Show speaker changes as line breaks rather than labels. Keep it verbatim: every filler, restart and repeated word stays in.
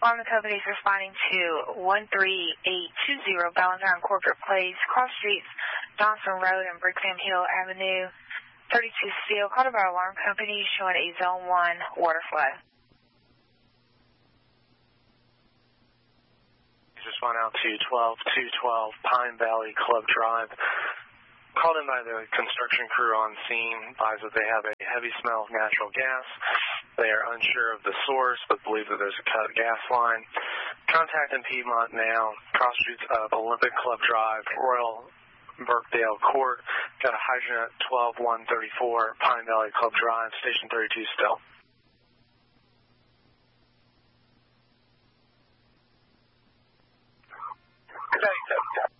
Alarm company is responding to one three eight two zero Valentine Corporate Place, cross streets, Johnson Road and Brixham Hill Avenue, thirty-two Steel. Called about alarm company showing a zone one water flow.
Respond out to twelve two twelve Pine Valley Club Drive. Called in by the construction crew on scene, advised that they have a heavy smell of natural gas. They are unsure of the source, but believe that there's a cut gas line. Contact in Piedmont now, cross streets of Olympic Club Drive, Royal Birkdale Court. Got a hydrant at twelve one thirty-four Pine Valley Club Drive, station thirty-two still.